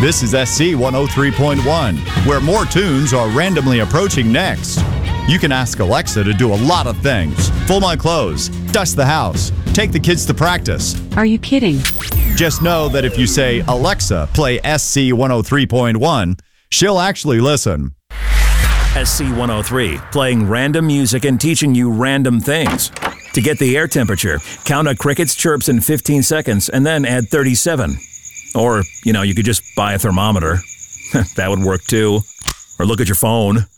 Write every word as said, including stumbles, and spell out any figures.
This is S C one oh three point one, where more tunes are randomly approaching next. You can ask Alexa to do a lot of things. Fold my clothes, dust the house, take the kids to practice. Are you kidding? Just know that if you say, Alexa, play S C one oh three point one, she'll actually listen. S C one oh three, playing random music and teaching you random things. To get the air temperature, count a cricket's chirps in fifteen seconds and then add thirty-seven. Or, you know, you could just buy a thermometer. That would work too. Or look at your phone.